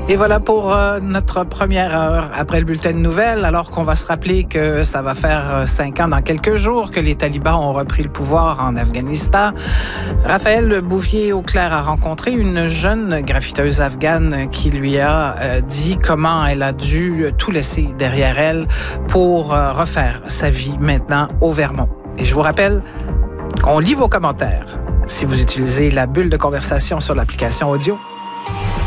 Et voilà pour notre première heure après le bulletin de nouvelles, alors qu'on va se rappeler que ça va faire 5 ans dans quelques jours que les talibans ont repris le pouvoir en Afghanistan. Raphaël Bouvier-Auclair a rencontré une jeune graffiteuse afghane qui lui a dit comment elle a dû tout laisser derrière elle pour refaire sa vie maintenant au Vermont. Et je vous rappelle qu'on lit vos commentaires si vous utilisez la bulle de conversation sur l'application audio.